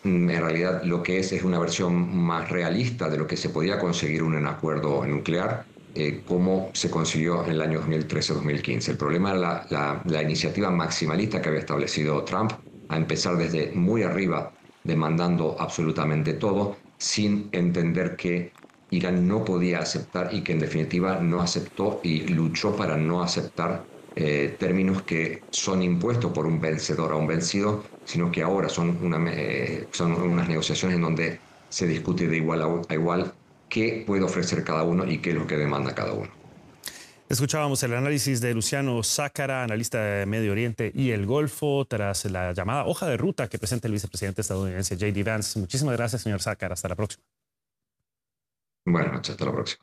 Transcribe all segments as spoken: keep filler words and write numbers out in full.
en realidad lo que es es una versión más realista de lo que se podía conseguir un acuerdo nuclear, eh, como se consiguió en el año dos mil trece dos mil quince. El problema era la, la, la iniciativa maximalista que había establecido Trump, a empezar desde muy arriba, demandando absolutamente todo, sin entender que Irán no podía aceptar y que en definitiva no aceptó y luchó para no aceptar eh, términos que son impuestos por un vencedor a un vencido, sino que ahora son, una, eh, son unas negociaciones en donde se discute de igual a, a igual qué puede ofrecer cada uno y qué es lo que demanda cada uno. Escuchábamos el análisis de Luciano Zácara, analista de Medio Oriente y el Golfo, tras la llamada hoja de ruta que presenta el vicepresidente estadounidense J D Vance. Muchísimas gracias, señor Zácara. Hasta la próxima. Buenas noches, hasta la próxima.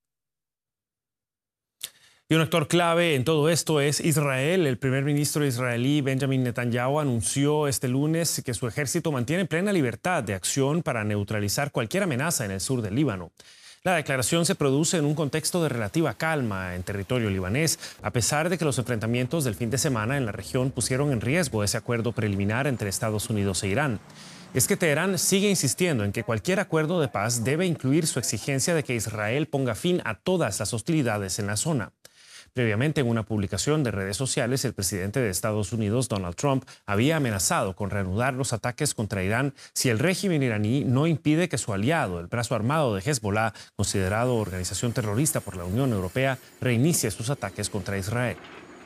Y un actor clave en todo esto es Israel. El primer ministro israelí Benjamin Netanyahu anunció este lunes que su ejército mantiene plena libertad de acción para neutralizar cualquier amenaza en el sur del Líbano. La declaración se produce en un contexto de relativa calma en territorio libanés, a pesar de que los enfrentamientos del fin de semana en la región pusieron en riesgo ese acuerdo preliminar entre Estados Unidos e Irán. Es que Teherán sigue insistiendo en que cualquier acuerdo de paz debe incluir su exigencia de que Israel ponga fin a todas las hostilidades en la zona. Previamente, en una publicación de redes sociales, el presidente de Estados Unidos, Donald Trump, había amenazado con reanudar los ataques contra Irán si el régimen iraní no impide que su aliado, el brazo armado de Hezbollah, considerado organización terrorista por la Unión Europea, reinicie sus ataques contra Israel.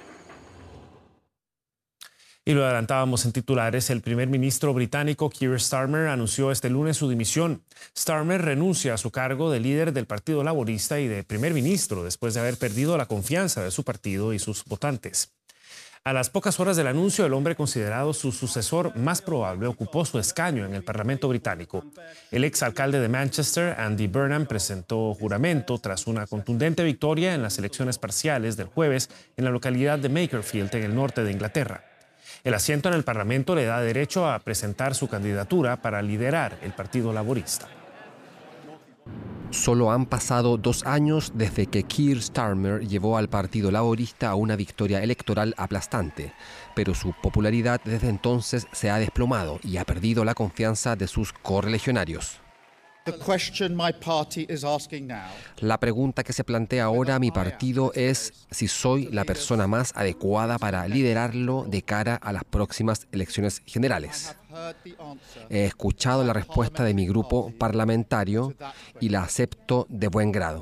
Y lo adelantábamos en titulares, el primer ministro británico Keir Starmer anunció este lunes su dimisión. Starmer renuncia a su cargo de líder del Partido Laborista y de primer ministro después de haber perdido la confianza de su partido y sus votantes. A las pocas horas del anuncio, el hombre considerado su sucesor más probable ocupó su escaño en el Parlamento británico. El exalcalde de Manchester, Andy Burnham, presentó juramento tras una contundente victoria en las elecciones parciales del jueves en la localidad de Makerfield, en el norte de Inglaterra. El asiento en el Parlamento le da derecho a presentar su candidatura para liderar el Partido Laborista. Solo han pasado dos años desde que Keir Starmer llevó al Partido Laborista a una victoria electoral aplastante, pero su popularidad desde entonces se ha desplomado y ha perdido la confianza de sus correligionarios. La pregunta que se plantea ahora mi partido es si soy la persona más adecuada para liderarlo de cara a las próximas elecciones generales. He escuchado la respuesta de mi grupo parlamentario y la acepto de buen grado.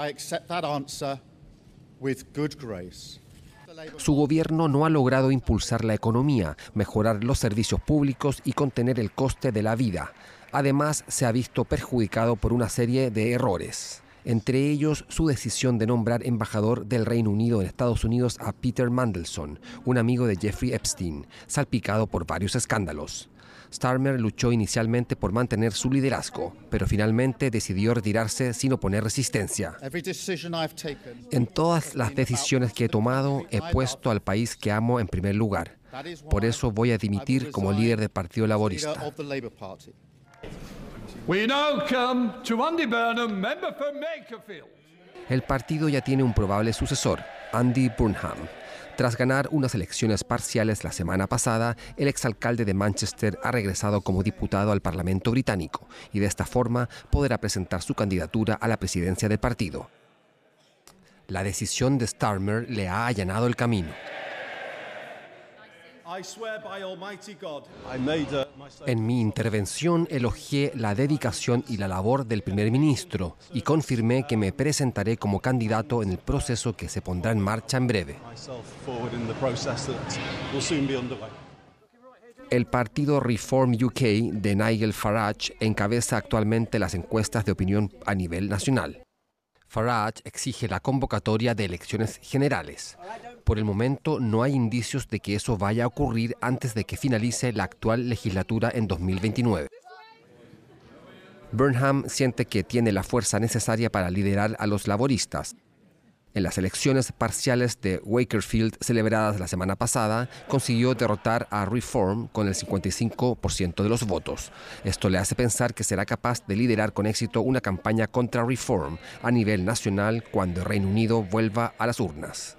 Su gobierno no ha logrado impulsar la economía, mejorar los servicios públicos y contener el coste de la vida. Además, se ha visto perjudicado por una serie de errores, entre ellos su decisión de nombrar embajador del Reino Unido en Estados Unidos a Peter Mandelson, un amigo de Jeffrey Epstein, salpicado por varios escándalos. Starmer luchó inicialmente por mantener su liderazgo, pero finalmente decidió retirarse sin oponer resistencia. En todas las decisiones que he tomado, he puesto al país que amo en primer lugar. Por eso voy a dimitir como líder del Partido Laborista. El partido ya tiene un probable sucesor, Andy Burnham. Tras ganar unas elecciones parciales la semana pasada, el exalcalde de Manchester ha regresado como diputado al Parlamento británico y de esta forma podrá presentar su candidatura a la presidencia del partido. La decisión de Starmer le ha allanado el camino. En mi intervención elogié la dedicación y la labor del primer ministro y confirmé que me presentaré como candidato en el proceso que se pondrá en marcha en breve. El partido Reform U K de Nigel Farage encabeza actualmente las encuestas de opinión a nivel nacional. Farage exige la convocatoria de elecciones generales. Por el momento no hay indicios de que eso vaya a ocurrir antes de que finalice la actual legislatura en dos mil veintinueve. Burnham siente que tiene la fuerza necesaria para liderar a los laboristas. En las elecciones parciales de Wakefield celebradas la semana pasada, consiguió derrotar a Reform con el cincuenta y cinco por ciento de los votos. Esto le hace pensar que será capaz de liderar con éxito una campaña contra Reform a nivel nacional cuando el Reino Unido vuelva a las urnas.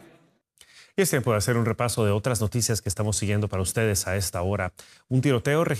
Y es tiempo de hacer un repaso de otras noticias que estamos siguiendo para ustedes a esta hora. Un tiroteo registrado